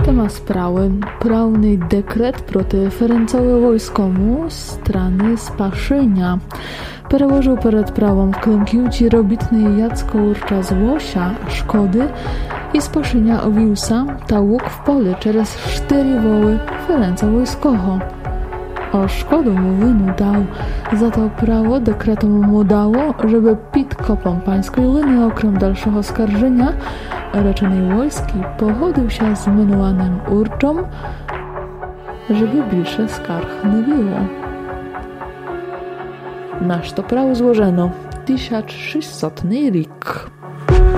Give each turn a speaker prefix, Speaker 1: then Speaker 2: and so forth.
Speaker 1: Téma справи правний декрет проти Ференцового войскому strany Spaszynia. Переложив перед правом клинківці робітний Jacko Urcza z Łosia szkody i Spaszynia owiłsa ta łuk w pole через 4 woły Ferenca wojskoho. O szkodu mu wynu dał, za to prawo dekretom mu dało, żeby pit kopom pańskiej lyny okrem dalszego skarżenia reczonej wojski pochodził się z minułanym Urczom, żeby bliższe skarg nie było. Nasz to prawo złożeno 1600 rik.